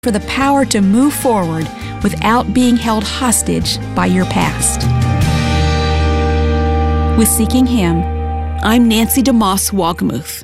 for the power to move forward without being held hostage by your past. With Seeking Him, I'm Nancy DeMoss Wolgemuth.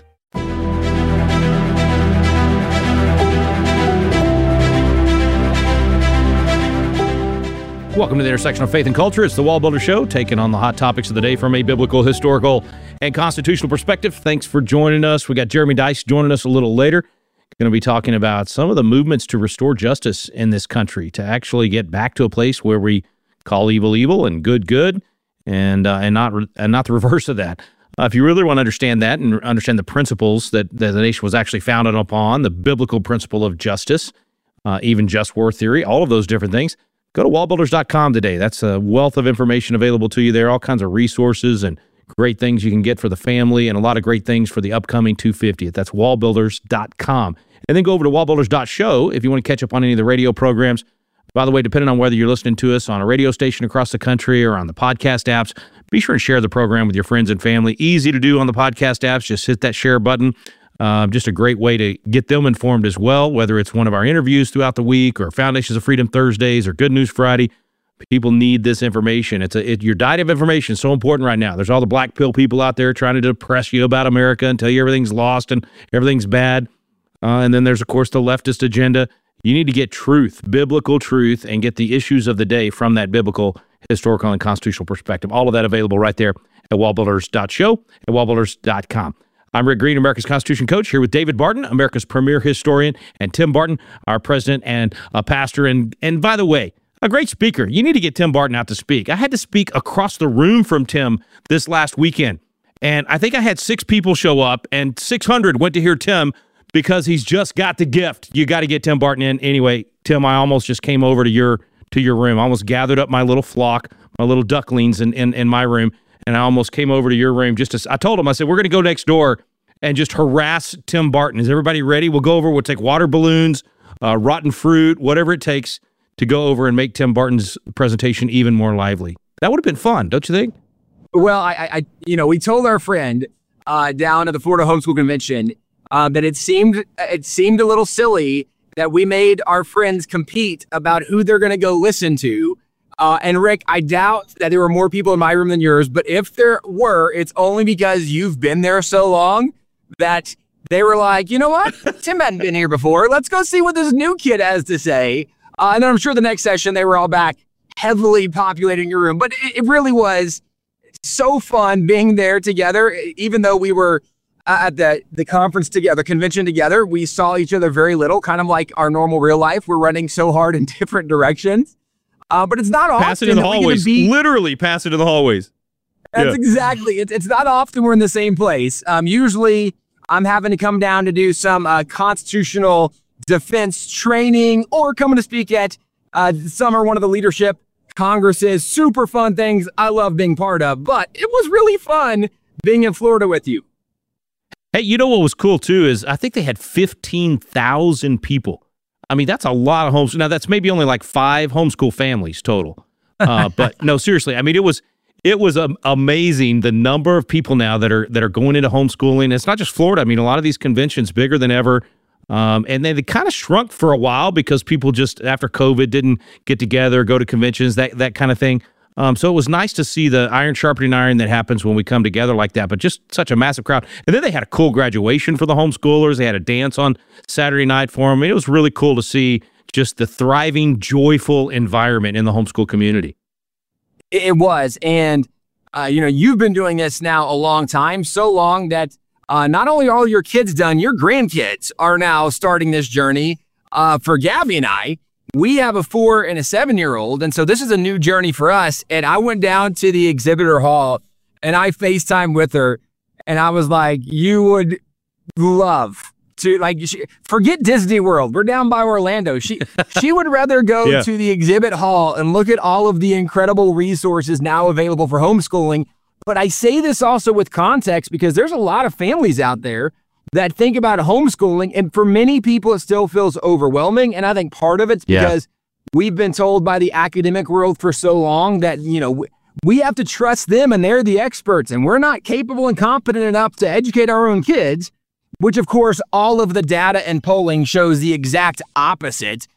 Welcome to the intersection of faith and culture. It's the Wall Builder Show, taking on the hot topics of the day from a biblical, historical, and constitutional perspective. Thanks for joining us. We got Jeremy Dys joining us a little later. Going to be talking about some of the movements to restore justice in this country, to actually get back to a place where we call evil evil and good good, and not the reverse of that. If you really want to understand that and understand the principles that the nation was actually founded upon, the biblical principle of justice, even just war theory, all of those different things, go to wallbuilders.com today. That's a wealth of information available to you there, all kinds of resources and great things you can get for the family, and a lot of great things for the upcoming 250th. That's wallbuilders.com. And then go over to wallbuilders.show if you want to catch up on any of the radio programs. By the way, depending on whether you're listening to us on a radio station across the country or on the podcast apps, be sure and share the program with your friends and family. Easy to do on the podcast apps. Just hit that share button. Just a great way to get them informed as well, whether it's one of our interviews throughout the week or Foundations of Freedom Thursdays or Good News Friday. People need this information. Your diet of information is so important right now. There's all the black pill people out there trying to depress you about America and tell you everything's lost and everything's bad. And then there's, of course, the leftist agenda. You need to get truth, biblical truth, and get the issues of the day from that biblical, historical, and constitutional perspective. All of that available right there at wallbuilders.show and wallbuilders.com. I'm Rick Green, America's Constitution Coach, here with David Barton, America's premier historian, and Tim Barton, our president and pastor. And by the way, a great speaker. You need to get Tim Barton out to speak. I had to speak across the room from Tim this last weekend, and I think I had 6 people show up, and 600 went to hear Tim because he's just got the gift. You got to get Tim Barton in. Anyway, Tim, I almost just came over to your room. I almost gathered up my little flock, my little ducklings in my room, and I almost came over to your room I told him, I said, we're going to go next door and just harass Tim Barton. Is everybody ready? We'll go over, we'll take water balloons, rotten fruit, whatever it takes to go over and make Tim Barton's presentation even more lively. That would have been fun, don't you think? Well, we told our friend down at the Florida Homeschool Convention that it seemed a little silly that we made our friends compete about who they're going to go listen to. And Rick, I doubt that there were more people in my room than yours, but if there were, it's only because you've been there so long that they were like, you know what? Tim hadn't been here before. Let's go see what this new kid has to say. And then I'm sure the next session, they were all back heavily populating your room. But it really was so fun being there together. Even though we were at the conference together, convention together, we saw each other very little, kind of like our normal real life. We're running so hard in different directions. But it's not often. Pass it in the hallways. Literally pass it in the hallways. That's exactly. It's not often we're in the same place. Usually I'm having to come down to do some constitutional defense training or coming to speak at summer, one of the leadership congresses. Super fun things I love being part of. But it was really fun being in Florida with you. Hey, you know what was cool too is I think they had 15,000 people. I mean, that's a lot of homes. Now, that's maybe only like 5 homeschool families total. But no, seriously, I mean, it was amazing the number of people now that are going into homeschooling. It's not just Florida. I mean, a lot of these conventions bigger than ever. And they kind of shrunk for a while because people just after COVID didn't get together, go to conventions, that kind of thing. So it was nice to see the iron sharpening iron that happens when we come together like that, but just such a massive crowd. And then they had a cool graduation for the homeschoolers. They had a dance on Saturday night for them. It was really cool to see just the thriving, joyful environment in the homeschool community. It was. And, you've been doing this now a long time, so long that not only are all your kids done, your grandkids are now starting this journey. For Gabby and I, we have a 4 and a 7-year-old, and so this is a new journey for us. And I went down to the exhibitor hall, and I FaceTimed with her, and I was like, you would love to, forget Disney World. We're down by Orlando. She would rather go to the exhibit hall and look at all of the incredible resources now available for homeschooling. But I say this also with context because there's a lot of families out there that think about homeschooling, and for many people, it still feels overwhelming. And I think part of it's because we've been told by the academic world for so long that, we have to trust them and they're the experts, and we're not capable and competent enough to educate our own kids. which of course all of the data and polling shows the exact opposite.